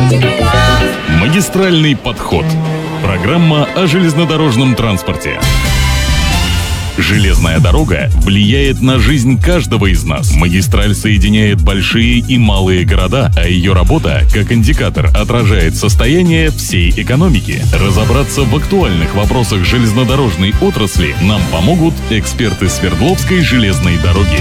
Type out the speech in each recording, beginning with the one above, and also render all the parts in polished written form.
Магистральный подход. Программа о железнодорожном транспорте. Железная дорога влияет на жизнь каждого из нас. Магистраль соединяет большие и малые города, а ее работа, как индикатор, отражает состояние всей экономики. Разобраться в актуальных вопросах железнодорожной отрасли нам помогут эксперты Свердловской железной дороги.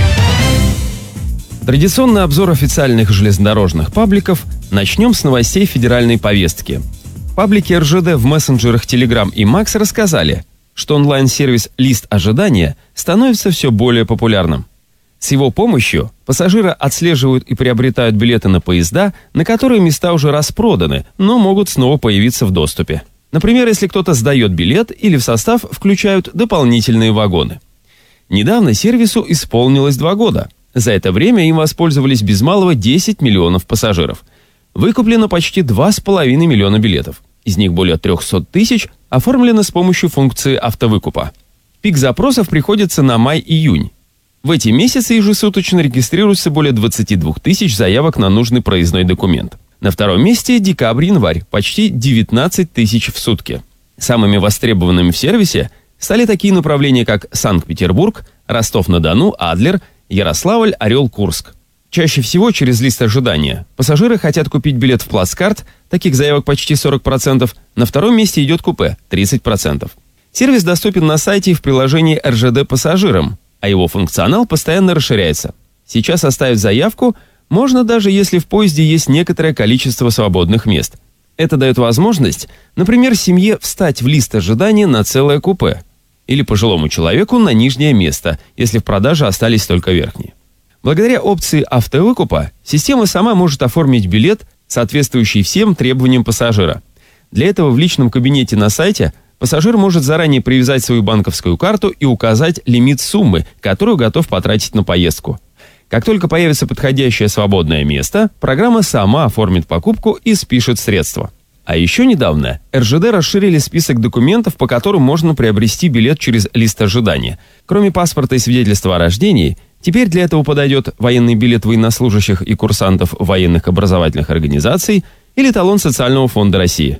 Традиционный обзор официальных железнодорожных пабликов. Начнем с новостей федеральной повестки. Паблики РЖД в мессенджерах Telegram и Max рассказали, что онлайн-сервис «Лист ожидания» становится все более популярным. С его помощью пассажиры отслеживают и приобретают билеты на поезда, на которые места уже распроданы, но могут снова появиться в доступе. Например, если кто-то сдает билет или в состав включают дополнительные вагоны. Недавно сервису исполнилось 2 года. За это время им воспользовались без малого 10 миллионов пассажиров. Выкуплено почти 2,5 миллиона билетов. Из них более 300 тысяч оформлено с помощью функции автовыкупа. Пик запросов приходится на май-июнь. В эти месяцы ежесуточно регистрируется более 22 тысяч заявок на нужный проездной документ. На втором месте декабрь-январь, почти 19 тысяч в сутки. Самыми востребованными в сервисе стали такие направления, как Санкт-Петербург, Ростов-на-Дону, Адлер, Ярославль, Орел, Курск. Чаще всего через лист ожидания пассажиры хотят купить билет в плацкарт, таких заявок почти 40%, на втором месте идет купе – 30%. Сервис доступен на сайте и в приложении РЖД пассажирам, а его функционал постоянно расширяется. Сейчас оставить заявку можно даже если в поезде есть некоторое количество свободных мест. Это дает возможность, например, семье встать в лист ожидания на целое купе или пожилому человеку на нижнее место, если в продаже остались только верхние. Благодаря опции автовыкупа система сама может оформить билет, соответствующий всем требованиям пассажира. Для этого в личном кабинете на сайте пассажир может заранее привязать свою банковскую карту и указать лимит суммы, которую готов потратить на поездку. Как только появится подходящее свободное место, программа сама оформит покупку и спишет средства. А еще недавно РЖД расширили список документов, по которым можно приобрести билет через лист ожидания. Кроме паспорта и свидетельства о рождении, теперь для этого подойдет военный билет военнослужащих и курсантов военных образовательных организаций или талон Социального фонда России.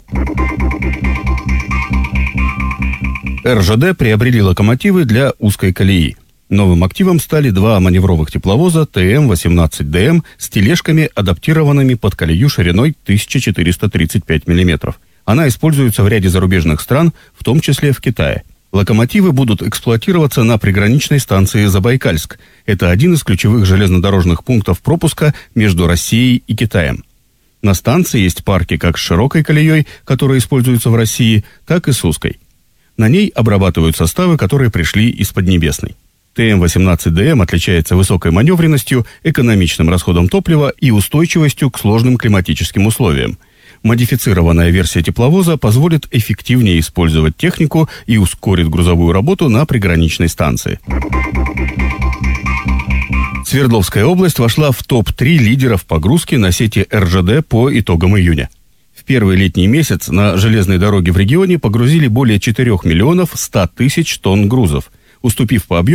РЖД приобрели локомотивы для узкой колеи. Новым активом стали 2 маневровых тепловоза ТМ-18ДМ с тележками, адаптированными под колею шириной 1435 мм. Она используется в ряде зарубежных стран, в том числе в Китае. Локомотивы будут эксплуатироваться на приграничной станции Забайкальск. Это один из ключевых железнодорожных пунктов пропуска между Россией и Китаем. На станции есть парки как с широкой колеей, которая используется в России, так и с узкой. На ней обрабатывают составы, которые пришли из Поднебесной. ТМ-18ДМ отличается высокой маневренностью, экономичным расходом топлива и устойчивостью к сложным климатическим условиям. Модифицированная версия тепловоза позволит эффективнее использовать технику и ускорит грузовую работу на приграничной станции. Свердловская область вошла в топ-3 лидеров погрузки на сети РЖД по итогам июня. В первый летний месяц на железной дороге в регионе погрузили более 4 миллионов 100 тысяч тонн грузов, уступив по объему